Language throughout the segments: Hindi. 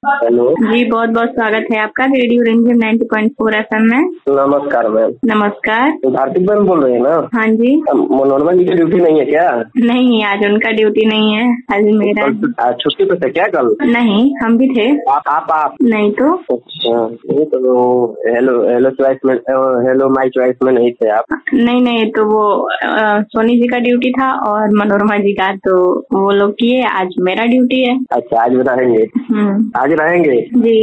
हेलो जी, बहुत बहुत स्वागत है आपका रेडियो रिमझिम 90.4 FM में। नमस्कार मैम। नमस्कार। भारती मैम बोल रहे हैं ना? हाँ जी। मनोरमा जी की ड्यूटी नहीं है क्या? नहीं, आज उनका ड्यूटी नहीं है, आज मेरा। आज छुट्टी पे थे क्या कल? नहीं, हम भी थे। आप नहीं तो। अच्छा, नहीं तो हेलो चॉइस में, हेलो माई चॉइस में नहीं थे आप? नहीं, तो वो सोनी जी का ड्यूटी था और मनोरमा जी का, तो वो लोग किए। आज मेरा ड्यूटी है। अच्छा, आज रहेंगे? आज रहेंगे जी।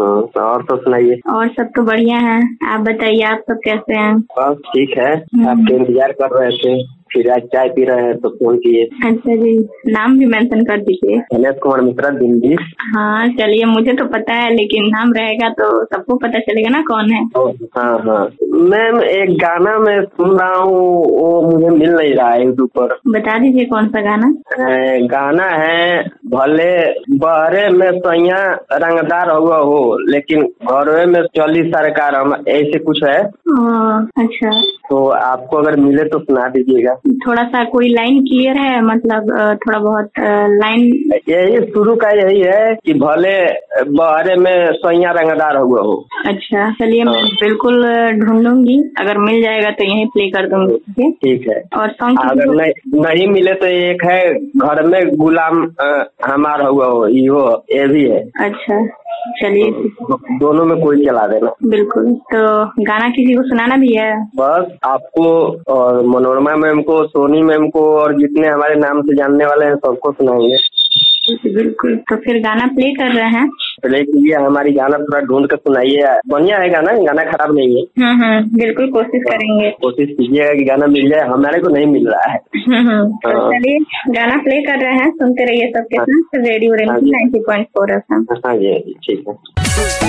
और तो सुनाइए। और सब तो बढ़िया है, आप बताइए, आप सब कैसे हैं? बस ठीक है, आपके इंतजार कर रहे थे, फिर आज चाय पी रहे हैं तो फोन किए। अच्छा जी, नाम भी मेंशन कर दीजिए। गणेश कुमार मिश्रा, दिल्ली। हाँ चलिए, मुझे तो पता है, लेकिन नाम रहेगा तो सबको पता चलेगा ना कौन है। हाँ मैम, एक गाना मैं सुन रहा हूँ, वो मुझे मिल नहीं रहा है यूट्यूब पर। बता दीजिए कौन सा गाना। गाना है भले बहरे में सैया रंगदार हुआ हो, लेकिन घरवे में चली सरकार, हम ऐसे कुछ है। अच्छा, तो आपको अगर मिले तो सुना दीजिएगा। थोड़ा सा कोई लाइन क्लियर है, मतलब थोड़ा बहुत लाइन। यही शुरू का यही है कि भले बहरे में सैया रंगदार हुआ हो। अच्छा, चलिए मैं बिल्कुल ढूंढूंगी, अगर मिल जाएगा तो यहीं प्ले कर दूंगी। ठीक है। और सॉन्ग अगर नहीं मिले तो एक है घर में गुलाम हमारा हुआ हो, ये भी है। अच्छा, चलिए दोनों में कोई चला देना। बिल्कुल। तो गाना किसी को सुनाना भी है? बस आपको और मनोरमा मैम को, सोनी मैम को, और जितने हमारे नाम से जानने वाले हैं सबको सुनाएंगे। बिल्कुल, तो फिर गाना प्ले कर रहे हैं। प्ले कीजिए, हमारी गाना थोड़ा ढूंढ कर सुनाइए। बढ़िया है गाना खराब नहीं है। बिल्कुल कोशिश करेंगे। कोशिश कीजिएगा कि गाना मिल जाए, हमारे को नहीं मिल रहा है। तो चलिए गाना प्ले कर रहे हैं, सुनते रहिए सबके साथ रेडियो रिमझिम 90.4 FM। हाँ जी, ठीक है।